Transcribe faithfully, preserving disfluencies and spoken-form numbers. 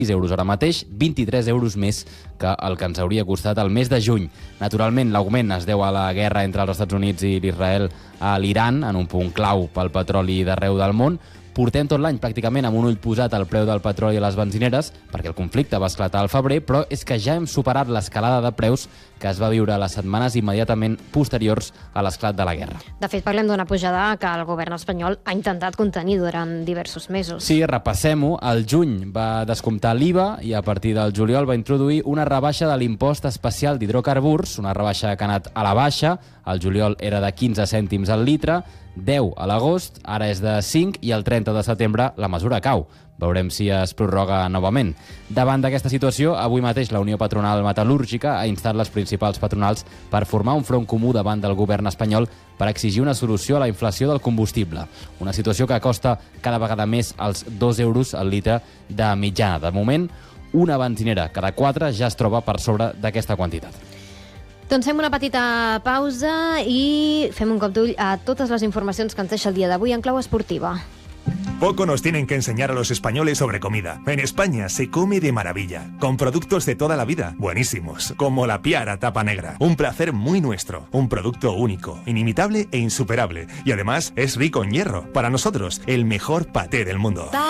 euros ara mateix, vint-i-tres euros més que el que ens hauria costat el mes de juny. Naturalment, l'augment es deu a la guerra entre els Estats Units i l'Israel a l'Iran, en un punt clau pel petroli d'arreu del món. Portem tot l'any pràcticament amb un ull posat al preu del petroli a les benzineres, perquè el conflicte va esclatar al febrer, però és que ja hem superat l'escalada de preus que es va viure les setmanes immediatament posteriors a l'esclat de la guerra. De fet, parlem d'una pujada que el govern espanyol ha intentat contenir durant diversos mesos. Sí, repassem-ho. El juny va descomptar l'I V A i a partir del juliol va introduir una rebaixa de l'impost especial d'hidrocarburs, una rebaixa que ha anat a la baixa. El juliol era de quinze cèntims al litre, deu a l'agost, ara és de cinc i el trenta de setembre la mesura cau. Veurem si es prorroga novament. Davant d'aquesta situació, avui mateix la Unió Patronal Metal·lúrgica ha instat les principals patronals per formar un front comú davant del govern espanyol per exigir una solució a la inflació del combustible. Una situació que costa cada vegada més els dos euros al litre de mitjana. De moment, una benzinera cada quatre ja es troba per sobre d'aquesta quantitat. Doncs fem una petita pausa i fem un cop d'ull a totes les informacions que ens deixa el dia d'avui en clau esportiva. Poco nos tienen que enseñar a los españoles sobre comida. En España se come de maravilla, con productos de toda la vida, buenísimos, como la Piara tapa negra. Un placer muy nuestro, un producto único, inimitable e insuperable. Y además es rico en hierro. Para nosotros, el mejor paté del mundo.